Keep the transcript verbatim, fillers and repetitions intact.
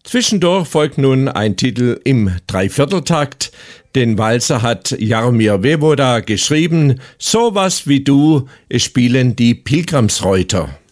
Zwischendurch folgt nun ein Titel im Dreivierteltakt. Den Walzer hat Jaromir Wewoda geschrieben. Sowas wie du, es spielen die Pilgrimsreuter.